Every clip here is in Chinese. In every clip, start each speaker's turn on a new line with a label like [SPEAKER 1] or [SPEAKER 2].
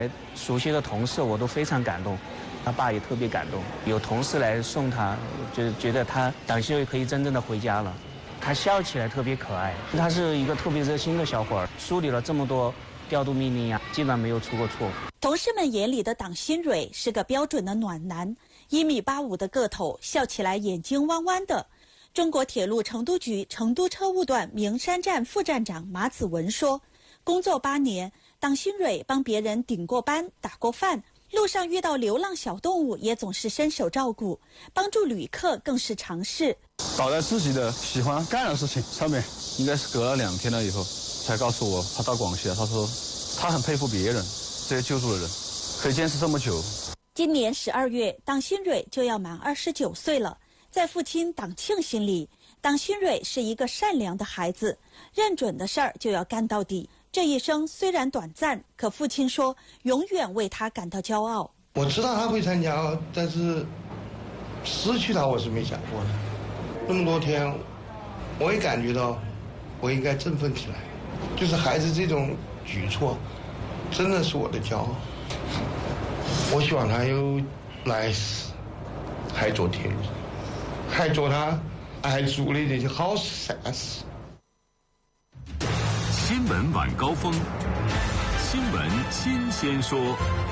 [SPEAKER 1] 熟悉的同事我都非常感动，他爸也特别感动，有同事来送他，就觉得他党新蕊可以真正的回家了。他笑起来特别可爱，他是一个特别热心的小伙儿，梳理了这么多调度命令呀，基本上没有出过错。
[SPEAKER 2] 同事们眼里的党新蕊是个标准的暖男，1.85米的个头，笑起来眼睛弯弯的。中国铁路成都局成都车务段名山站副站长马子文说，工作8年，党新蕊帮别人顶过班、打过饭，路上遇到流浪小动物也总是伸手照顾，帮助旅客更是常事。
[SPEAKER 3] 倒在自己的喜欢干的事情上面，应该是隔了2天了以后才告诉我，他到广西了。他说他很佩服别人，这些救助的人可以坚持这么久。
[SPEAKER 2] 今年12月，党新蕊就要满29岁了。在父亲党庆心里，党新蕊是一个善良的孩子，认准的事儿就要干到底。这一生虽然短暂，可父亲说永远为他感到骄傲。
[SPEAKER 4] 我知道他会参加，但是失去他我是没想过的。那么多天，我也感觉到我应该振奋起来，就是孩子这种举措真的是我的骄傲。我希望他有来世还做铁路，还做他爱做的这些好事善事。
[SPEAKER 5] 新闻晚高峰，新闻新鲜说。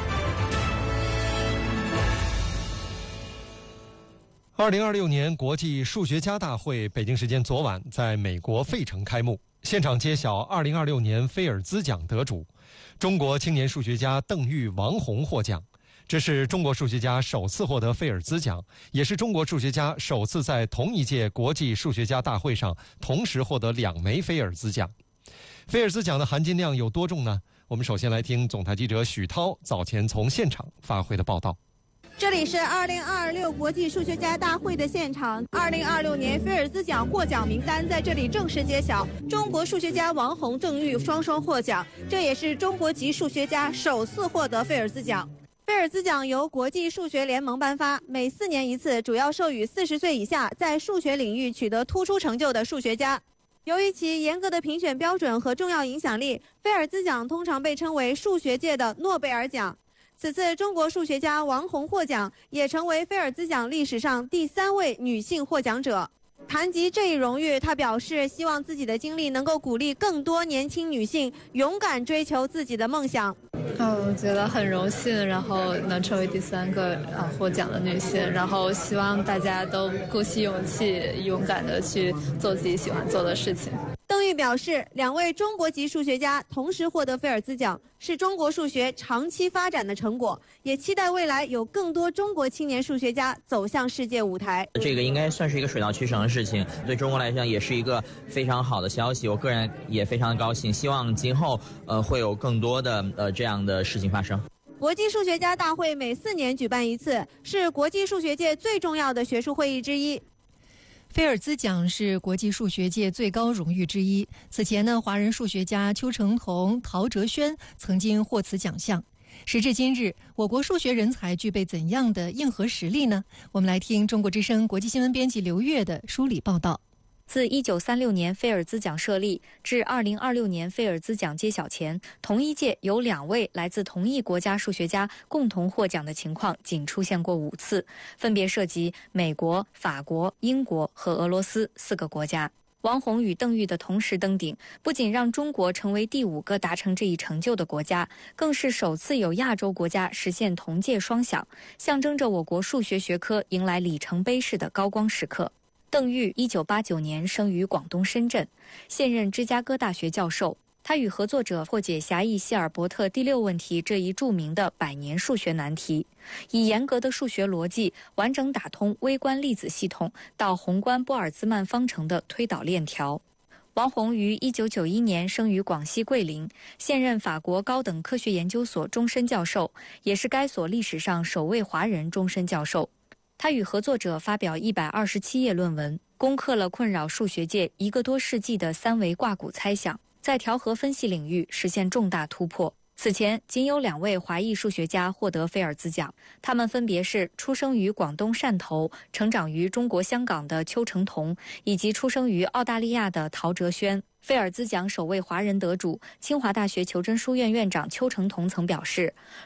[SPEAKER 6] 2026年国际数学家大会北京时间昨晚在美国费城开幕，现场揭晓2026年菲尔兹奖得主，中国青年数学家邓玉、王洪获奖。这是中国数学家首次获得菲尔兹奖，也是中国数学家首次在同一届国际数学家大会上同时获得2枚菲尔兹奖。菲尔兹奖的含金量有多重呢？我们首先来听总台记者许涛早前从现场发回的报道。
[SPEAKER 7] 这里是2026国际数学家大会的现场，2026年菲尔兹奖获奖名单在这里正式揭晓，中国数学家王洪、邓玉双双获奖，这也是中国籍数学家首次获得菲尔兹奖。菲尔兹奖由国际数学联盟颁发，每4年一次，主要授予40岁以下在数学领域取得突出成就的数学家。由于其严格的评选标准和重要影响力，菲尔兹奖通常被称为数学界的诺贝尔奖。此次中国数学家王洪获奖，也成为菲尔兹奖历史上第3位女性获奖者。谈及这一荣誉，她表示希望自己的经历能够鼓励更多年轻女性勇敢追求自己的梦想。
[SPEAKER 8] 我觉得很荣幸，然后能成为第3个获奖的女性，然后希望大家都鼓起勇气，勇敢的去做自己喜欢做的事情。
[SPEAKER 7] 邓玉表示，2位中国籍数学家同时获得菲尔兹奖，是中国数学长期发展的成果，也期待未来有更多中国青年数学家走向世界舞台。
[SPEAKER 9] 这个应该算是一个水到渠成的事情，对中国来讲也是一个非常好的消息，我个人也非常高兴，希望今后会有更多的这样的事情发生。
[SPEAKER 7] 国际数学家大会每4年举办一次，是国际数学界最重要的学术会议之一。
[SPEAKER 10] 菲尔兹奖是国际数学界最高荣誉之一。此前呢，华人数学家邱成桐、陶哲轩曾经获此奖项。时至今日，我国数学人才具备怎样的硬核实力呢？我们来听中国之声国际新闻编辑刘越的梳理报道。
[SPEAKER 11] 自1936年菲尔兹奖设立至2026年菲尔兹奖揭晓前，同一届有2位来自同一国家数学家共同获奖的情况仅出现过5次，分别涉及美国、法国、英国和俄罗斯4个国家。王洪与邓玉的同时登顶，不仅让中国成为第5个达成这一成就的国家，更是首次有亚洲国家实现同届双响，象征着我国数学学科迎来里程碑式的高光时刻。邓玉1989年生于广东深圳，现任芝加哥大学教授。他与合作者破解狭义希尔伯特第6问题这一著名的100年数学难题，以严格的数学逻辑完整打通微观粒子系统到宏观波尔兹曼方程的推导链条。王洪于1991年生于广西桂林，现任法国高等科学研究所终身教授，也是该所历史上首位华人终身教授。他与合作者发表127页论文，攻克了困扰数学界1个多世纪的3维挂骨猜想，在调和分析领域实现重大突破。此前仅有2位华裔数学家获得菲尔兹奖，他们分别是出生于广东汕头、成长于中国香港的邱成桐，以及出生于澳大利亚的陶哲轩。菲尔兹奖首位华人得主，清华大学求真书院院长邱成桐曾表示，